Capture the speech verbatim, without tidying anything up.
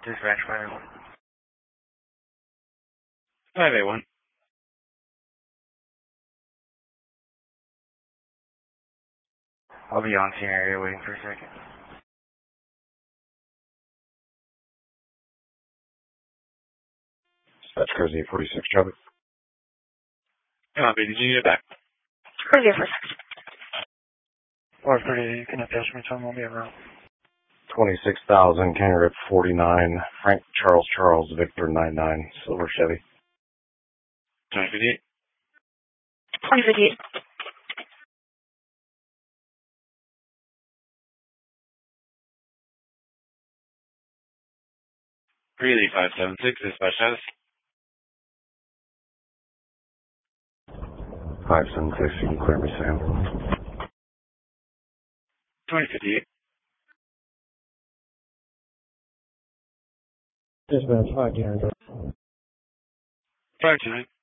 Dispatch five eight one. five eight one. I'll be on scene area waiting for a second. That's Crazy eight forty-six, traffic. Copy, did you get it back? Crazy eight forty-six. Or pretty, you can attach me, tell me I'll be around. twenty-six thousand, Canyon Rip forty-nine, Frank Charles Charles, Victor nine nine, Silver Chevy. twenty fifty-eight. twenty fifty-eight. Greeley five seven six, dispatch status. five seven six, you can clear me, Sam. twenty fifty-eight. Dispatch five, Canyon Rip. five two nine.